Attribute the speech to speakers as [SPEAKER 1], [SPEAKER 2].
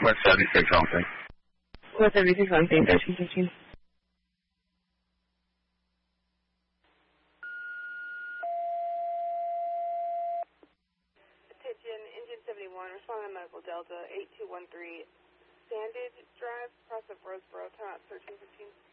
[SPEAKER 1] West 76 something.
[SPEAKER 2] West 76 something, 1315.
[SPEAKER 3] Attention, Engine 71, responding to Medical Delta 8213, Sandage Drive, cross of Roseboro, time 1315.